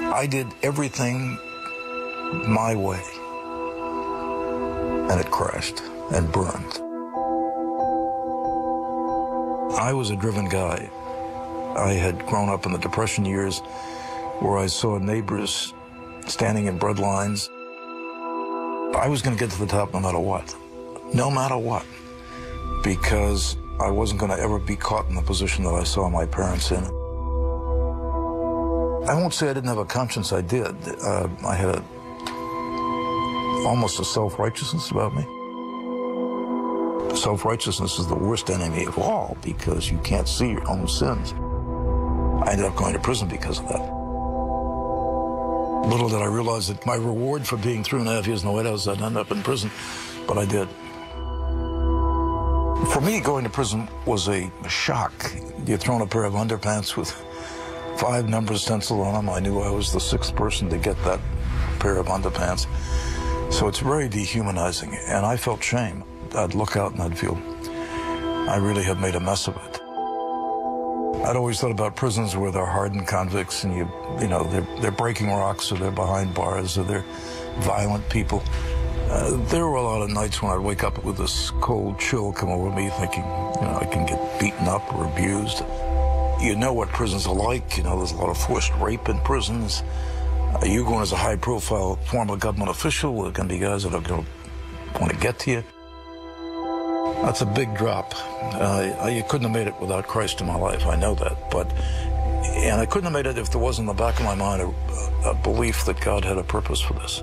I did everything my way, and it crashed and burned. I was a driven guy. I had grown up in the Depression years where I saw neighbors standing in bread lines. I was going to get to the top no matter what. No matter what. Because I wasn't going to ever be caught in the position that I saw my parents in. I won't say I didn't have a conscience, I did. I had almost a self-righteousness about me. Self-righteousness is the worst enemy of all because you can't see your own sins. I ended up going to prison because of that. Little did I realize that my reward for being 3.5 years in the White House, I'd end up in prison, but I did. For me, going to prison was a shock. You're thrown a pair of underpants with 5 numbers stenciled on them. I knew I was the 6th person to get that pair of underpants. So it's very dehumanizing, and I felt shame. I'd look out and I'd feel I really have made a mess of it. I'd always thought about prisons where they're hardened convicts and you know, they're breaking rocks or they're behind bars or they're violent people. There were a lot of nights when I'd wake up with this cold chill come over me thinking, you know, I can get beaten up or abused. You know what prisons are like. You know, there's a lot of forced rape in prisons. You going as a high-profile former government official, there are going to be guys that are going to want to get to you. That's a big drop. You couldn't have made it without Christ in my life, I know that. And I couldn't have made it if there wasn't in the back of my mind a belief that God had a purpose for this.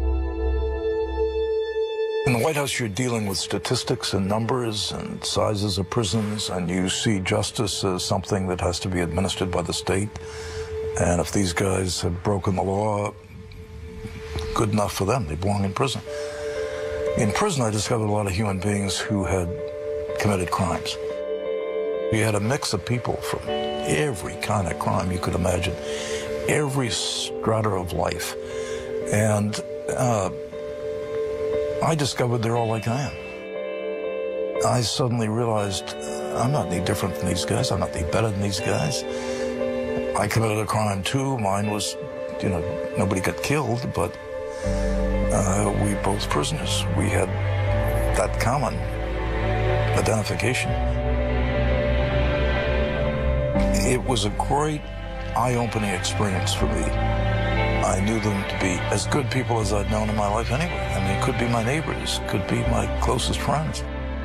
In the White House, you're dealing with statistics and numbers and sizes of prisons, and you see justice as something that has to be administered by the state. And if these guys have broken the law, good enough for them. They belong in prison. In prison, I discovered a lot of human beings who had committed crimes. You had a mix of people from every kind of crime you could imagine, every strata of life. And I discovered they're all like I am. I suddenly realized I'm not any different than these guys. I'm not any better than these guys. I committed a crime too. Mine was, you know, nobody got killed, but we both prisoners. We had that common identification. It was a great eye-opening experience for me. I knew them to be as good people as I'd known in my life anyway. I mean, it could be my neighbors, could be my closest friends.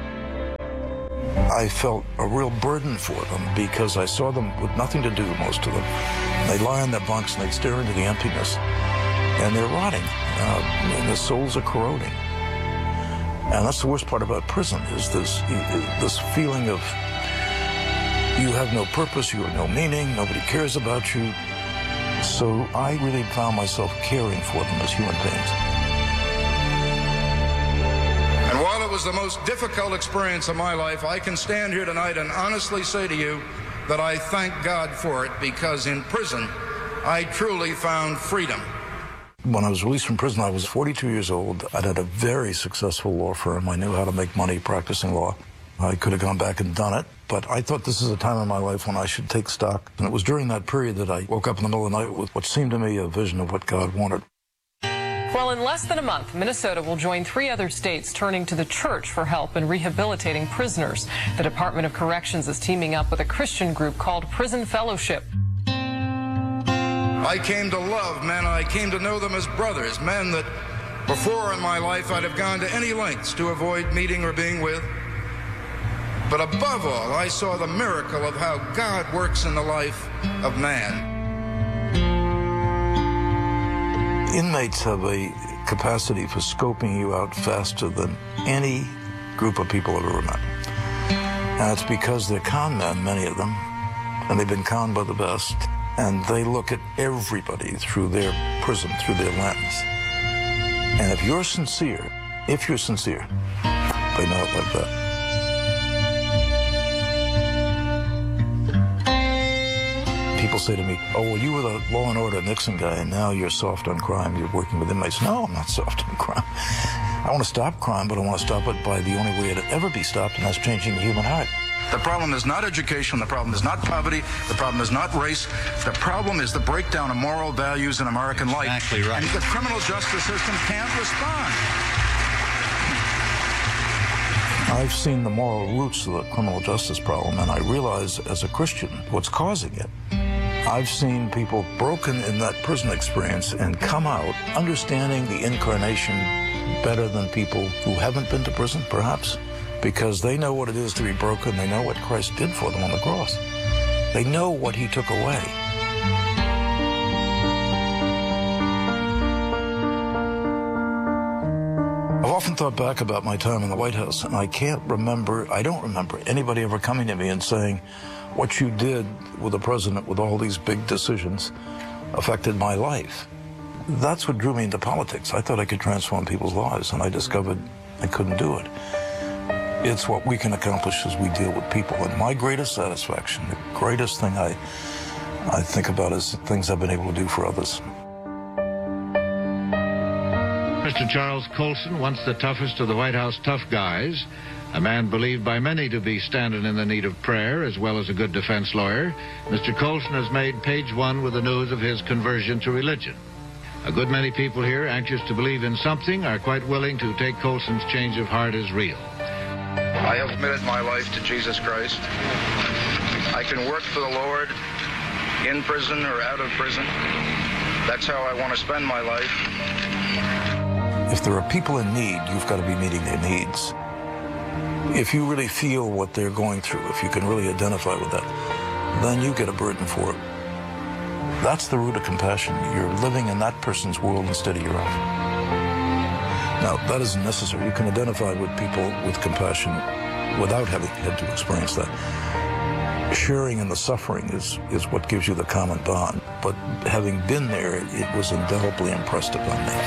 I felt a real burden for them because I saw them with nothing to do, most of them. They'd lie on their bunks and they'd stare into the emptiness. And they're rotting. And their souls are corroding. And that's the worst part about prison, is this feeling of you have no purpose, you have no meaning, nobody cares about you. So I really found myself caring for them as human beings. And while it was the most difficult experience of my life, I can stand here tonight and honestly say to you that I thank God for it, because in prison, I truly found freedom. When I was released from prison, I was 42 years old. I'd had a very successful law firm. I knew how to make money practicing law. I could have gone back and done it, but I thought this is a time in my life when I should take stock. And it was during that period that I woke up in the middle of the night with what seemed to me a vision of what God wanted. Well, in less than a month, Minnesota will join 3 other states turning to the church for help in rehabilitating prisoners. The Department of Corrections is teaming up with a Christian group called Prison Fellowship. I came to love men. I came to know them as brothers, men that before in my life I'd have gone to any lengths to avoid meeting or being with. But above all, I saw the miracle of how God works in the life of man. Inmates have a capacity for scoping you out faster than any group of people I've ever met. And it's because they're con men, many of them, and they've been conned by the best, and they look at everybody through their prism, through their lens. And if you're sincere, they know it like that. People say to me, oh, well, you were the law and order Nixon guy, and now you're soft on crime. You're working with inmates. No, I'm not soft on crime. I want to stop crime, but I want to stop it by the only way it'll ever be stopped, and that's changing the human heart. The problem is not education. The problem is not poverty. The problem is not race. The problem is the breakdown of moral values in American life. Exactly right. And the criminal justice system can't respond. I've seen the moral roots of the criminal justice problem, and I realize as a Christian what's causing it. I've seen people broken in that prison experience and come out understanding the incarnation better than people who haven't been to prison, perhaps, because they know what it is to be broken. They know what Christ did for them on the cross. They know what he took away. I've often thought back about my time in the White House, and I don't remember anybody ever coming to me and saying, what you did with the president with all these big decisions affected my life. That's what drew me into politics. I thought I could transform people's lives, and I discovered I couldn't do it. It's what we can accomplish as we deal with people. And my greatest satisfaction, the greatest thing I think about is the things I've been able to do for others. Mr. Charles Colson, once the toughest of the White House tough guys, a man believed by many to be standing in the need of prayer as well as a good defense lawyer, Mr. Colson has made page one with the news of his conversion to religion. A good many people here, anxious to believe in something, are quite willing to take Colson's change of heart as real. I have committed my life to Jesus Christ. I can work for the Lord in prison or out of prison. That's how I want to spend my life. If there are people in need, you've got to be meeting their needs. If you really feel what they're going through, if you can really identify with that, then you get a burden for it. That's the root of compassion. You're living in that person's world instead of your own. Now, that isn't necessary. You can identify with people with compassion without having had to experience that. Sharing in the suffering is what gives you the common bond. But having been there, it was indelibly impressed upon me.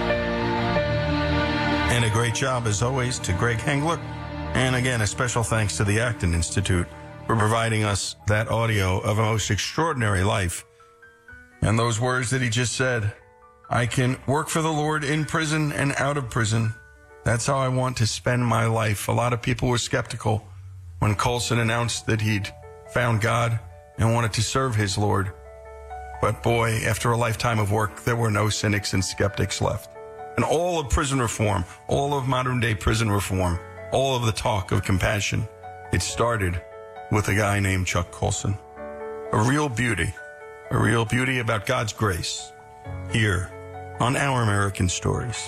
And a great job, as always, to Greg Hengler. And again, a special thanks to the Acton Institute for providing us that audio of a most extraordinary life. And those words that he just said, I can work for the Lord in prison and out of prison. That's how I want to spend my life. A lot of people were skeptical when Colson announced that he'd found God and wanted to serve his Lord. But boy, after a lifetime of work, there were no cynics and skeptics left. And all of prison reform, all of modern day prison reform, all of the talk of compassion, it started with a guy named Chuck Colson. A real beauty about God's grace here on Our American Stories.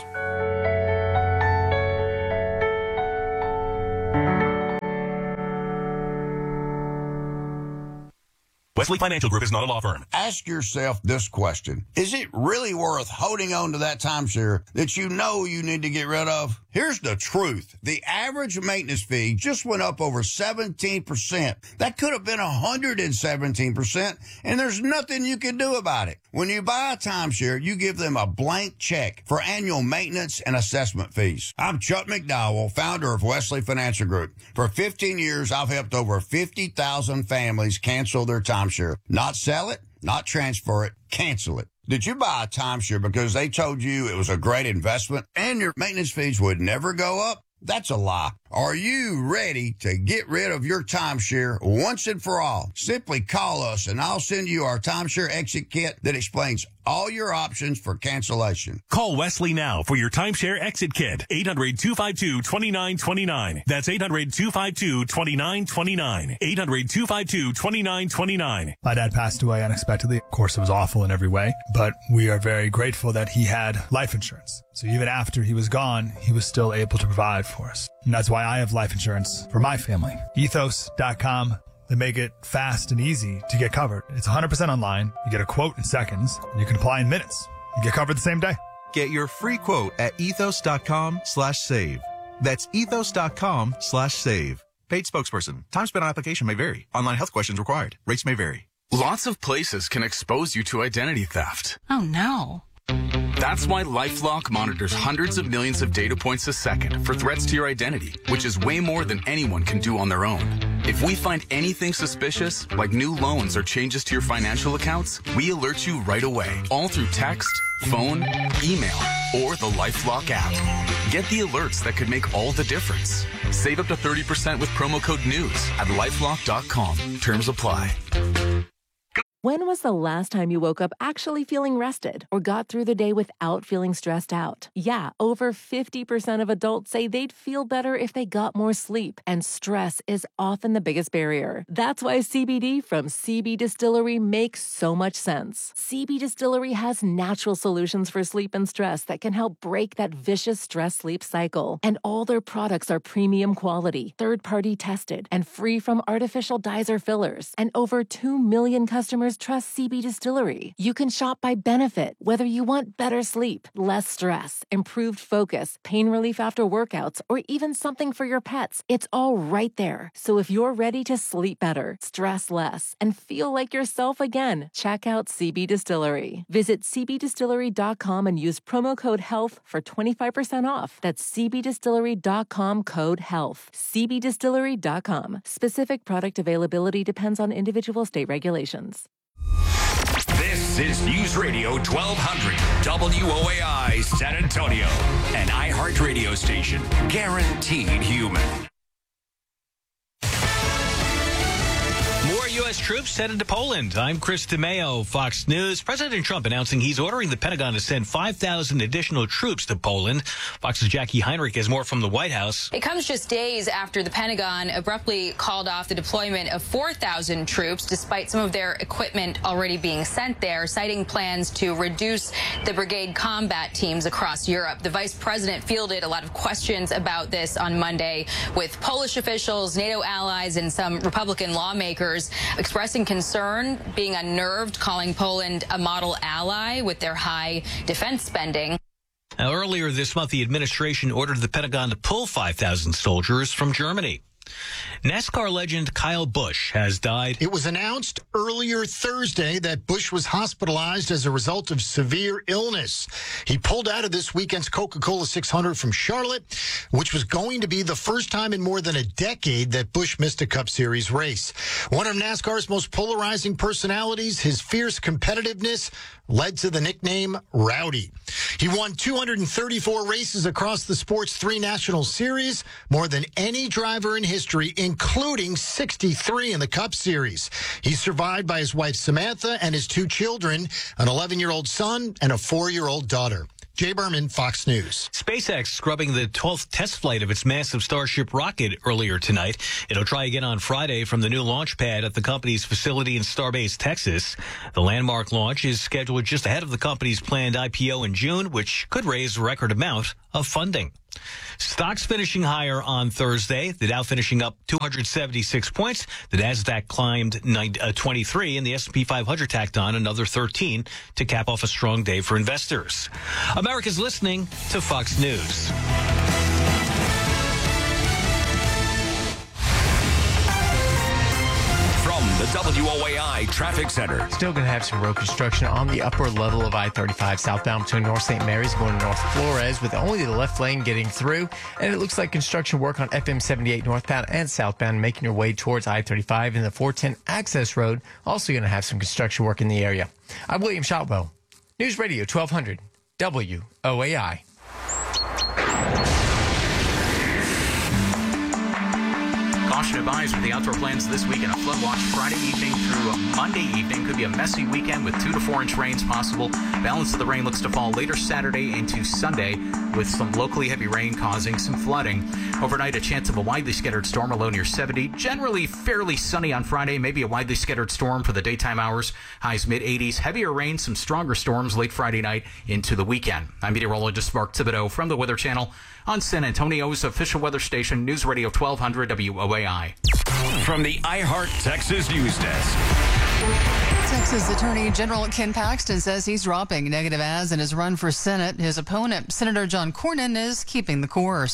Wesley Financial Group is not a law firm. Ask yourself this question. Is it really worth holding on to that timeshare that you know you need to get rid of? Here's the truth. The average maintenance fee just went up over 17%. That could have been 117%, and there's nothing you can do about it. When you buy a timeshare, you give them a blank check for annual maintenance and assessment fees. I'm Chuck McDowell, founder of Wesley Financial Group. For 15 years, I've helped over 50,000 families cancel their timeshare. Not sell it, not transfer it, cancel it. Did you buy a timeshare because they told you it was a great investment and your maintenance fees would never go up? That's a lie. Are you ready to get rid of your timeshare once and for all? Simply call us and I'll send you our timeshare exit kit that explains all your options for cancellation. Call Wesley now for your timeshare exit kit. 800-252-2929. That's 800-252-2929. 800-252-2929. My dad passed away unexpectedly. Of course, it was awful in every way, but we are very grateful that he had life insurance. So even after he was gone, he was still able to provide for us. And that's why I have life insurance for my family. Ethos.com. They make it fast and easy to get covered. It's 100% online. You get a quote in seconds, and you can apply in minutes. You get covered the same day. Get your free quote at ethos.com/save. That's ethos.com/save. Paid spokesperson. Time spent on application may vary. Online health questions required. Rates may vary. Lots of places can expose you to identity theft. Oh, no. That's why LifeLock monitors hundreds of millions of data points a second for threats to your identity, which is way more than anyone can do on their own. If we find anything suspicious, like new loans or changes to your financial accounts, we alert you right away, all through text, phone, email, or the LifeLock app. Get the alerts that could make all the difference. Save up to 30% with promo code NEWS at lifelock.com. Terms apply. When was the last time you woke up actually feeling rested or got through the day without feeling stressed out? Yeah, over 50% of adults say they'd feel better if they got more sleep, and stress is often the biggest barrier. That's why CBD from CB Distillery makes so much sense. CB Distillery has natural solutions for sleep and stress that can help break that vicious stress-sleep cycle. And all their products are premium quality, third-party tested, and free from artificial dyes or fillers. And over 2 million customers trust CB Distillery. You can shop by benefit, whether you want better sleep, less stress, improved focus, pain relief after workouts, or even something for your pets. It's all right there. So if you're ready to sleep better, stress less, and feel like yourself again, check out CB Distillery. Visit cbdistillery.com and use promo code HEALTH for 25% off. That's cbdistillery.com, code HEALTH. cbdistillery.com. Specific product availability depends on individual state regulations. This is News Radio 1200 WOAI San Antonio, an iHeart radio station, guaranteed human. More U.S. troops headed to Poland. I'm Chris DeMeo, Fox News. President Trump announcing he's ordering the Pentagon to send 5,000 additional troops to Poland. Fox's Jackie Heinrich has more from the White House. It comes just days after the Pentagon abruptly called off the deployment of 4,000 troops, despite some of their equipment already being sent there, citing plans to reduce the brigade combat teams across Europe. The vice president fielded a lot of questions about this on Monday, with Polish officials, NATO allies, and some Republican lawmakers expressing concern, being unnerved, calling Poland a model ally with their high defense spending. Now, earlier this month, the administration ordered the Pentagon to pull 5,000 soldiers from Germany. NASCAR legend Kyle Busch has died. It was announced earlier Thursday that Busch was hospitalized as a result of severe illness. He pulled out of this weekend's Coca-Cola 600 from Charlotte, which was going to be the first time in more than a decade that Busch missed a Cup Series race. One of NASCAR's most polarizing personalities, his fierce competitiveness led to the nickname Rowdy. He won 234 races across the sport's 3 national series, more than any driver in history, including 63 in the Cup Series. He's survived by his wife Samantha and his 2 children, an 11-year-old son and a 4-year-old daughter. Jay Berman, Fox News. SpaceX scrubbing the 12th test flight of its massive Starship rocket earlier tonight. It'll try again on Friday from the new launch pad at the company's facility in Starbase, Texas. The landmark launch is scheduled just ahead of the company's planned IPO in June, which could raise a record amount of funding. Stocks finishing higher on Thursday. The Dow finishing up 276 points. The Nasdaq climbed 23, and the S&P 500 tacked on another 13 to cap off a strong day for investors. America's listening to Fox News. From the WOAI Traffic Center. Still going to have some road construction on the upper level of I-35 southbound between North St. Mary's going to North Flores, with only the left lane getting through. And it looks like construction work on FM 78 northbound and southbound making your way towards I-35, and the 410 access road also going to have some construction work in the area. I'm William Shotwell, News Radio 1200 WOAI. Caution advised for the outdoor plans this weekend. A flood watch Friday evening through Monday evening. Could be a messy weekend with 2 to 4 inch rains possible. Balance of the rain looks to fall later Saturday into Sunday, with some locally heavy rain causing some flooding. Overnight, a chance of a widely scattered storm, a low near 70. Generally fairly sunny on Friday, maybe a widely scattered storm for the daytime hours. Highs mid-80s. Heavier rain, some stronger storms late Friday night into the weekend. I'm meteorologist Mark Thibodeau from the Weather Channel on San Antonio's official weather station, News Radio 1200 WOAI. From the iHeart Texas News Desk. Texas Attorney General Ken Paxton says he's dropping negative ads in his run for Senate. His opponent, Senator John Cornyn, is keeping the course.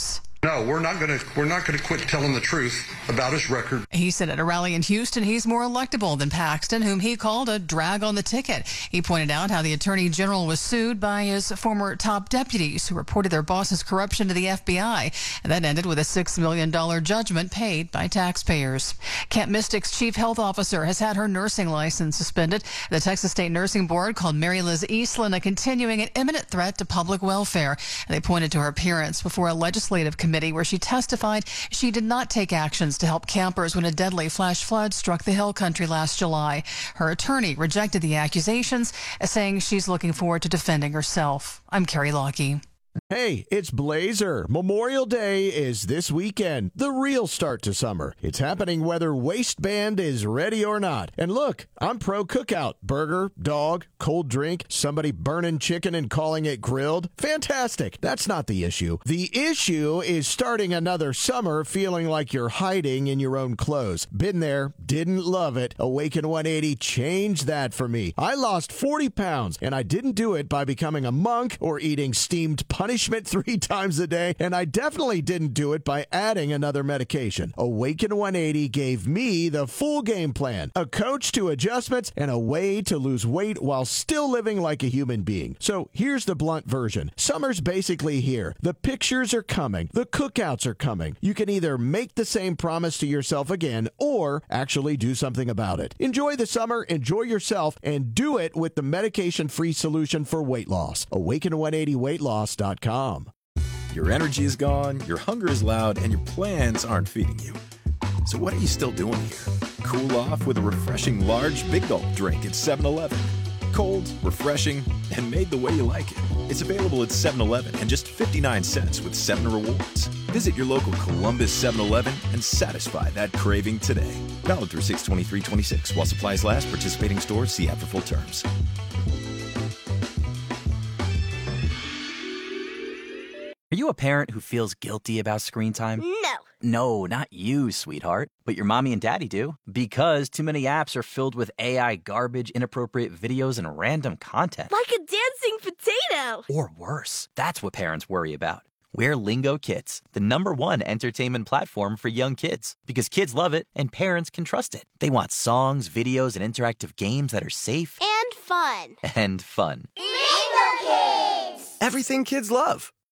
No, we're not going to quit telling the truth about his record. He said at a rally in Houston he's more electable than Paxton, whom he called a drag on the ticket. He pointed out how the Attorney General was sued by his former top deputies who reported their boss's corruption to the FBI. And that ended with a $6 million judgment paid by taxpayers. Camp Mystic's chief health officer has had her nursing license suspended. The Texas State Nursing Board called Mary Liz Eastland a continuing and imminent threat to public welfare. They pointed to her appearance before a legislative committee where she testified she did not take actions to help campers when a deadly flash flood struck the Hill Country last July. Her attorney rejected the accusations, saying she's looking forward to defending herself. I'm Carrie Lockie. Hey, it's Blazer. Memorial Day is this weekend, the real start to summer. It's happening whether waistband is ready or not. And look, I'm pro cookout. Burger, dog, cold drink, somebody burning chicken and calling it grilled. Fantastic. That's not the issue. The issue is starting another summer feeling like you're hiding in your own clothes. Been there, didn't love it. Awaken 180 changed that for me. I lost 40 pounds, and I didn't do it by becoming a monk or eating steamed punishment 3 times a day, and I definitely didn't do it by adding another medication. Awaken 180 gave me the full game plan, a coach to adjustments, and a way to lose weight while still living like a human being. So here's the blunt version. Summer's basically here. The pictures are coming. The cookouts are coming. You can either make the same promise to yourself again or actually do something about it. Enjoy the summer, enjoy yourself, and do it with the medication-free solution for weight loss. Awaken180weightloss.com. Your energy is gone, your hunger is loud, and your plans aren't feeding you. So what are you still doing here? Cool off with a refreshing large Big Gulp drink at 7-Eleven. Cold, refreshing, and made the way you like it. It's available at 7-Eleven and just 59 cents with 7 rewards. Visit your local Columbus 7-Eleven and satisfy that craving today. Valid through 6/23/26. While supplies last, participating stores see app for full terms. Are you a parent who feels guilty about screen time? No. No, not you, sweetheart. But your mommy and daddy do. Because too many apps are filled with AI garbage, inappropriate videos, and random content. Like a dancing potato. Or worse. That's what parents worry about. We're Lingo Kids, the #1 entertainment platform for young kids. Because kids love it and parents can trust it. They want songs, videos, and interactive games that are safe. And fun. And fun. Lingo Kids! Everything kids love.